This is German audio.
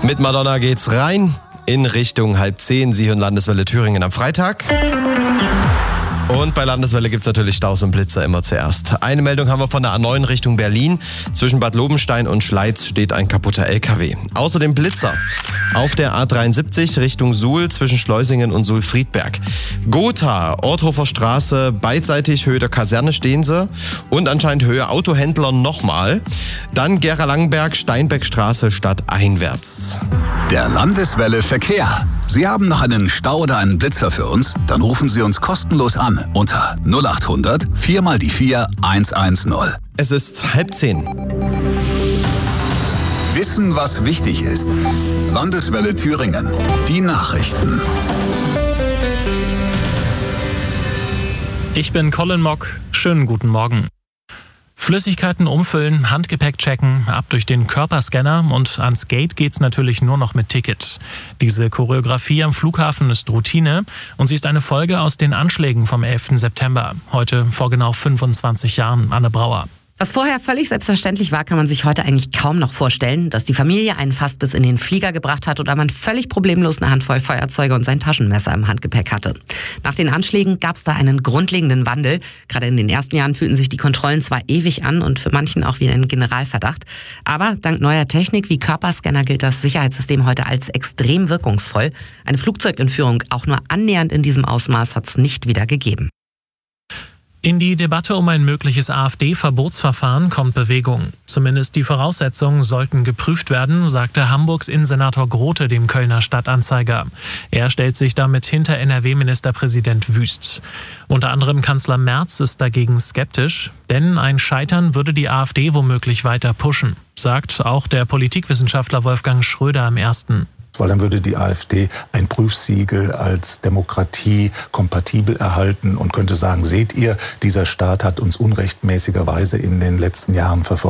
Mit Madonna geht's rein in Richtung 9:30. Sie hören Landeswelle Thüringen am Freitag. Und bei Landeswelle gibt's natürlich Staus und Blitzer immer zuerst. Eine Meldung haben wir von der A9 Richtung Berlin. Zwischen Bad Lobenstein und Schleiz steht ein kaputter LKW. Außerdem Blitzer auf der A73 Richtung Suhl zwischen Schleusingen und Suhl-Friedberg. Gotha, Orthofer Straße, beidseitig Höhe der Kaserne stehen sie. Und anscheinend Höhe Autohändler nochmal. Dann Gera-Langenberg, Steinbeckstraße stadteinwärts. Der Landeswelle Verkehr. Sie haben noch einen Stau oder einen Blitzer für uns? Dann rufen Sie uns kostenlos an unter 0800 4x4 110. Es ist 9:30. Wissen, was wichtig ist. Landeswelle Thüringen. Die Nachrichten. Ich bin Colin Mock. Schönen guten Morgen. Flüssigkeiten umfüllen, Handgepäck checken, ab durch den Körperscanner und ans Gate geht's natürlich nur noch mit Ticket. Diese Choreografie am Flughafen ist Routine und sie ist eine Folge aus den Anschlägen vom 11. September. Heute vor genau 25 Jahren. Anne Brauer. Was vorher völlig selbstverständlich war, kann man sich heute eigentlich kaum noch vorstellen, dass die Familie einen fast bis in den Flieger gebracht hat oder man völlig problemlos eine Handvoll Feuerzeuge und sein Taschenmesser im Handgepäck hatte. Nach den Anschlägen gab es da einen grundlegenden Wandel. Gerade in den ersten Jahren fühlten sich die Kontrollen zwar ewig an und für manchen auch wie ein Generalverdacht, aber dank neuer Technik wie Körperscanner gilt das Sicherheitssystem heute als extrem wirkungsvoll. Eine Flugzeugentführung auch nur annähernd in diesem Ausmaß hat es nicht wieder gegeben. In die Debatte um ein mögliches AfD-Verbotsverfahren kommt Bewegung. Zumindest die Voraussetzungen sollten geprüft werden, sagte Hamburgs Innensenator Grote dem Kölner Stadtanzeiger. Er stellt sich damit hinter NRW-Ministerpräsident Wüst. Unter anderem Kanzler Merz ist dagegen skeptisch, denn ein Scheitern würde die AfD womöglich weiter pushen, sagt auch der Politikwissenschaftler Wolfgang Schröder am 1. Weil dann würde die AfD ein Prüfsiegel als Demokratie kompatibel erhalten und könnte sagen, seht ihr, dieser Staat hat uns unrechtmäßigerweise in den letzten Jahren verfolgt.